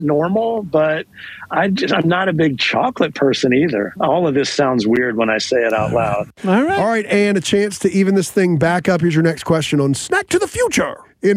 normal, but I'm not a big chocolate person either. All of this sounds weird when I say it out loud. All right, and a chance to even this thing back up. Here's your next question on Snack to the Future. In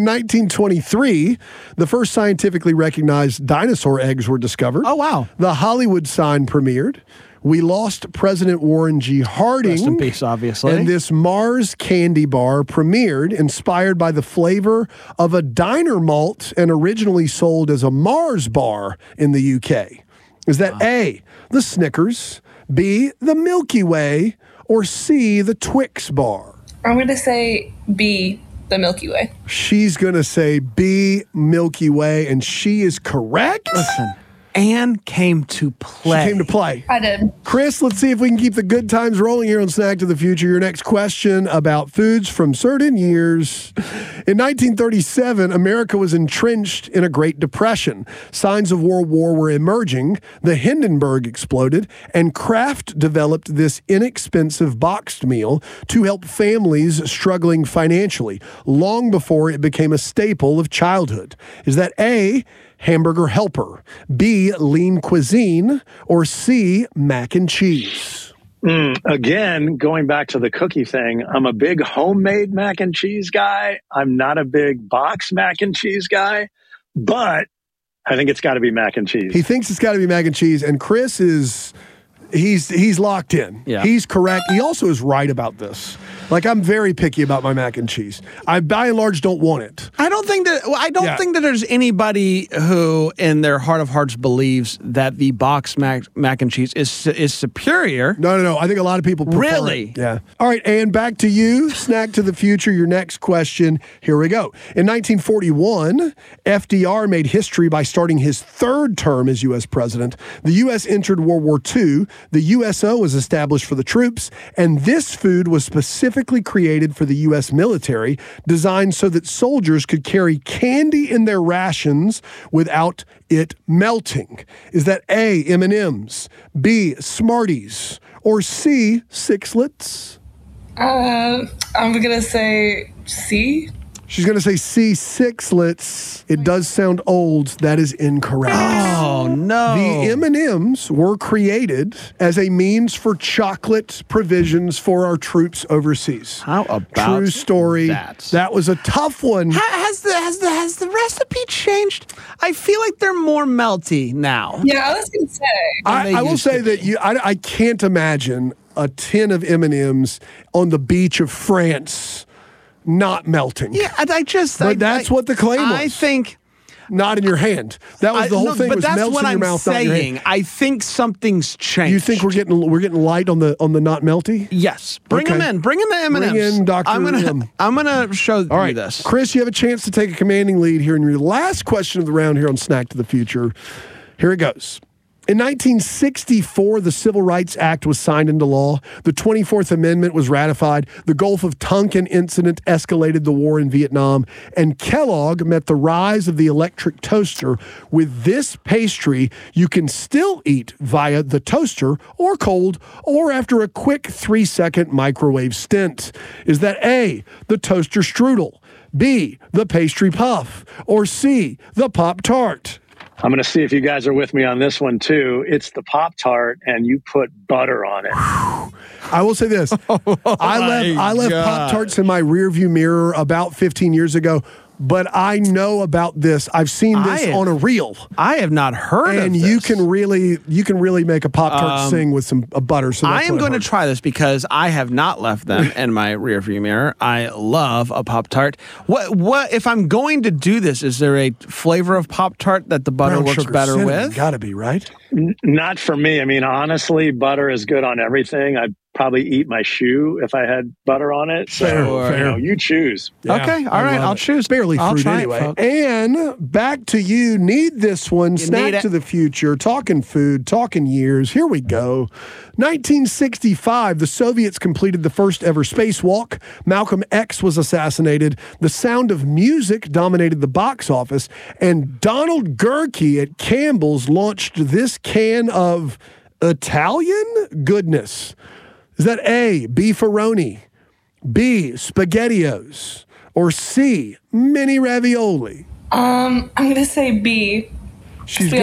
1923, the first scientifically recognized dinosaur eggs were discovered. Oh, wow. The Hollywood sign premiered. We lost President Warren G. Harding. Rest in peace, obviously. And this Mars candy bar premiered, inspired by the flavor of a diner malt and originally sold as a Mars bar in the UK. Is that A, the Snickers, B, the Milky Way, or C, the Twix bar? I'm going to say B, the Milky Way. She's going to say B, Milky Way, and she is correct. Listen, Anne came to play. She came to play. I did. Chris, let's see if we can keep the good times rolling here on Snack to the Future. Your next question about foods from certain years. In 1937, America was entrenched in a Great Depression. Signs of World War were emerging. The Hindenburg exploded, and Kraft developed this inexpensive boxed meal to help families struggling financially, long before it became a staple of childhood. Is that A, Hamburger Helper, B, Lean Cuisine, or C, mac and cheese? Again, going back to the cookie thing, I'm a big homemade mac and cheese guy. I'm not a big box mac and cheese guy, but I think it's got to be mac and cheese. He thinks it's got to be mac and cheese, and Chris is... He's locked in. Yeah. He's correct. He also is right about this. Like, I'm very picky about my mac and cheese. I, by and large, don't want it. I don't think that there's anybody who, in their heart of hearts, believes that the box mac and cheese is superior. No. I think a lot of people prefer Really? it. Yeah. All right, and back to you. Snack to the Future. Your next question. Here we go. In 1941, FDR made history by starting his third term as U.S. president. The U.S. entered World War II. The USO was established for the troops, and this food was specifically created for the U.S. military, designed so that soldiers could carry candy in their rations without it melting. Is that A, M&M's, B, Smarties, or C, Sixlets? I'm going to say C. She's going to say C, Sixlets. It does sound old. That is incorrect. Oh, no. The M&Ms were created as a means for chocolate provisions for our troops overseas. How about True story. That was a tough one. Has the recipe changed? I feel like they're more melty now. Yeah, I was going to say. I will say that I can't imagine a tin of M&Ms on the beach of France not melting. Yeah, but that's what the claim was. I think not in your hand. That was the whole thing. But was that's melts what in your I'm mouth, not in your saying. hand. I think something's changed. You think we're getting light on the not melty? Yes. Bring them in. Bring in the M&Ms. Bring in Dr. I'm gonna show you this. Chris, you have a chance to take a commanding lead here in your last question of the round here on Snack to the Future. Here it goes. In 1964, the Civil Rights Act was signed into law. The 24th Amendment was ratified. The Gulf of Tonkin incident escalated the war in Vietnam. And Kellogg met the rise of the electric toaster. With this pastry, you can still eat via the toaster or cold or after a quick 3-second microwave stint. Is that A, the toaster strudel, B, the pastry puff, or C, the Pop-Tart? I'm going to see if you guys are with me on this one, too. It's the Pop-Tart, and you put butter on it. I will say this. I left Pop-Tarts in my rearview mirror about 15 years ago, but I know about this. I've seen this on a reel. I have not heard of this. And you can really make a Pop-Tart sing with some butter. So I am going to try this because I have not left them in my rearview mirror. I love a Pop-Tart. What if I'm going to do this? Is there a flavor of Pop-Tart that the butter works better with? Got to be, right? Not for me. I mean, honestly, butter is good on everything. I'd probably eat my shoe if I had butter on it. So, fair. You choose. Yeah, okay, all right. I'll choose. Barely fruit anyway. And back to you. Need this one. Snack to the Future. Talking food. Talking years. Here we go. 1965, the Soviets completed the first ever spacewalk. Malcolm X was assassinated. The Sound of Music dominated the box office. And Donald Gurkey at Campbell's launched this can of Italian goodness. Is that A, beefaroni, B, SpaghettiOs, or C, mini ravioli? I'm going to say B. She's